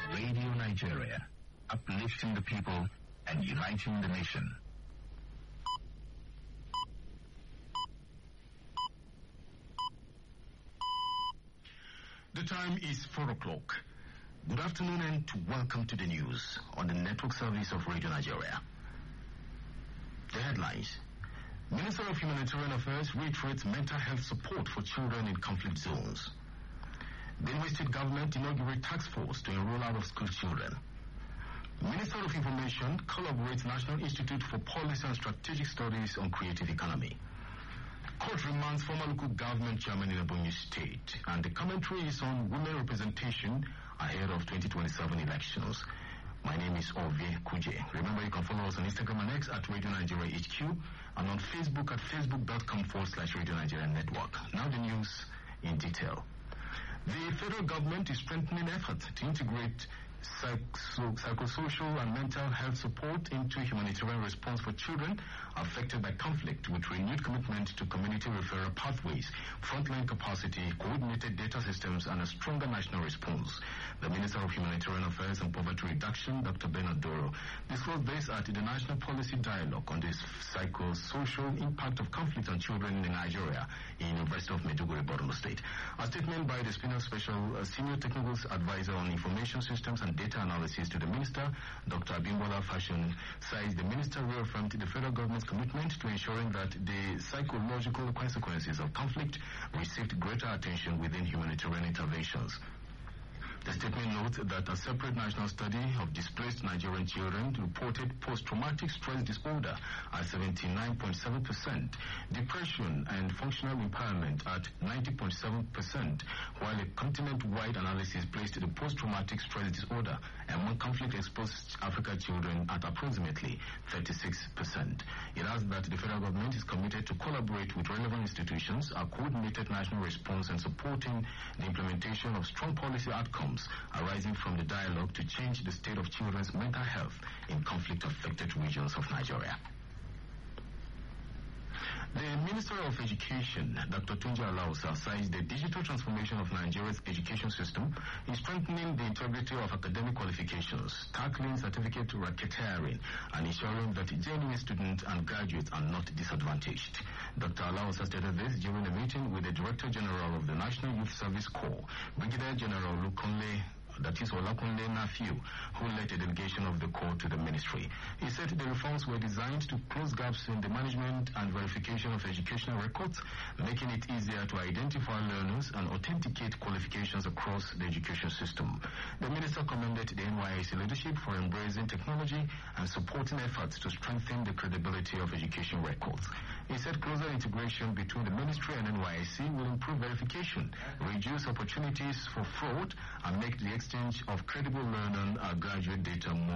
Radio Nigeria, uplifting the people and uniting the nation. The time is 4 o'clock. Good afternoon and welcome to the news on the network service of Radio Nigeria. The headlines. Minister of Humanitarian Affairs reiterates mental health support for children in conflict zones. Benue State Government inaugurates task force to enroll out-of-school children. Minister of Information collaborates National Institute for Policy and Strategic Studies on Creative Economy. Court remands former local government chairman in Benue State, and the commentary is on women representation ahead of 2027 elections. My name is Ove Kuje. Remember, you can follow us on Instagram and X at Radio Nigeria HQ and on Facebook at facebook.com/Radio Nigeria Network. Now the news in detail. The federal government is strengthening efforts to integrate psychosocial and mental health support into humanitarian response for children affected by conflict, with renewed commitment to community referral pathways, frontline capacity, coordinated data systems, and a stronger national response. The Minister of Humanitarian Affairs and Poverty Reduction, Dr. Bernard Doro, disclosed this at the National Policy Dialogue on the psychosocial impact of conflict on children in Nigeria in University of Maiduguri, Borno State. A statement by the Spinal Special Senior Technical Advisor on Information Systems and Data Analysis to the Minister, Dr. Abimbola Fashion, says the Minister reaffirmed the federal government's commitment to ensuring that the psychological consequences of conflict received greater attention within humanitarian interventions. The statement notes that a separate national study of displaced Nigerian children reported post-traumatic stress disorder at 79.7%, depression and functional impairment at 90.7%, while a continent-wide analysis placed the post-traumatic stress disorder among conflict-exposed African children at approximately 36%. It adds that the federal government is committed to collaborate with relevant institutions, a coordinated national response, and supporting the implementation of strong policy outcomes arising from the dialogue to change the state of children's mental health in conflict-affected regions of Nigeria. The Minister of Education, Dr. Tunji Alausa, says the digital transformation of Nigeria's education system is strengthening the integrity of academic qualifications, tackling certificate racketeering, and ensuring that genuine students and graduates are not disadvantaged. Dr. Alausa stated this during a meeting with the Director General of the National Youth Service Corps, Brigadier General Lukunle Olakunle Nafiu, who led a delegation of the Corps to the ministry. He said the reforms were designed to close gaps in the management and verification of educational records, making it easier to identify learners and authenticate qualifications across the education system. The minister commended the NYSC leadership for embracing technology and supporting efforts to strengthen the credibility of education records. He said closer integration between the ministry and NYSC will improve verification, reduce opportunities for fraud, and make the exchange of credible learner and graduate data more